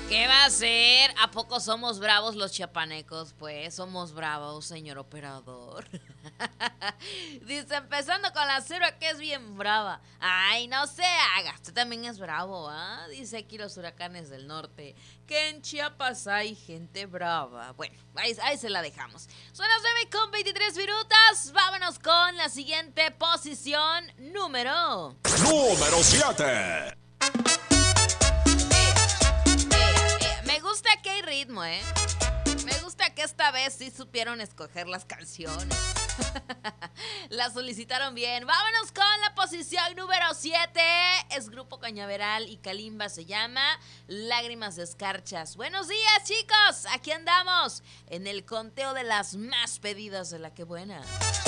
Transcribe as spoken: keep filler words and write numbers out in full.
¿Qué va a ser? ¿A poco somos bravos los chiapanecos? Pues somos bravos, señor operador. Dice, empezando con la cero, que es bien brava. Ay, no se haga, usted también es bravo, ¿ah? ¿eh? Dice aquí los huracanes del norte, que en Chiapas hay gente brava. Bueno, ahí, ahí se la dejamos. Son las nueve con veintitrés minutos. Vámonos con la siguiente posición, número... Número siete. Me gusta que hay ritmo, ¿eh? Me gusta que esta vez sí supieron escoger las canciones. Las solicitaron bien. Vámonos con la posición número siete. Es Grupo Cañaveral y Kalimba, se llama Lágrimas de Escarchas. Buenos días, chicos. Aquí andamos en el conteo de las más pedidas de La Que Buena.